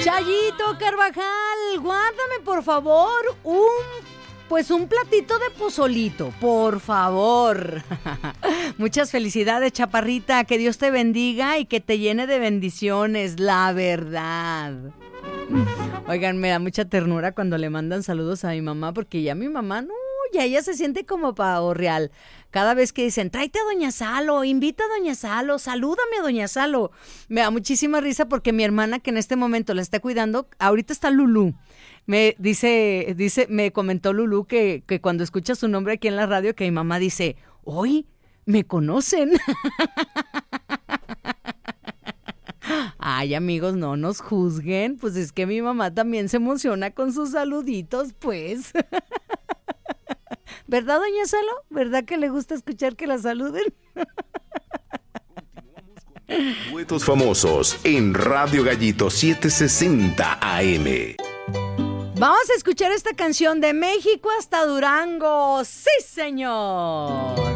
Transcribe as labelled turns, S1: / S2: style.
S1: Chayito Carvajal, guárdame por favor un platito de pozolito, por favor. Muchas felicidades, chaparrita, que Dios te bendiga y que te llene de bendiciones, la verdad. Oigan, me da mucha ternura cuando le mandan saludos a mi mamá, porque ya mi mamá, no, ya ella se siente como pavo real. Cada vez que dicen, tráete a Doña Salo, invita a Doña Salo, salúdame a Doña Salo. Me da muchísima risa porque mi hermana, que en este momento la está cuidando, ahorita está Lulú. Me comentó Lulú que cuando escucha su nombre aquí en la radio, que mi mamá dice, ¡oy! ¿Me conocen? Ay, amigos, no nos juzguen, pues es que mi mamá también se emociona con sus saluditos, pues. ¿Verdad, Doña Salo? ¿Verdad que le gusta escuchar que la saluden?
S2: Duetos famosos en Radio Gallito 760 AM.
S1: Vamos a escuchar esta canción de México hasta Durango. ¡Sí, señor!